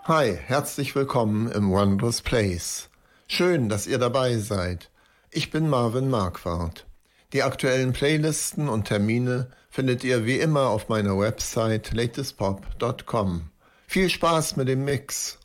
Hi, herzlich willkommen im Wondrous Place. Schön, dass ihr dabei seid. Ich bin Marvin Marquardt. Die aktuellen Playlisten und Termine findet ihr wie immer auf meiner Website latestpop.com. Viel Spaß mit dem Mix!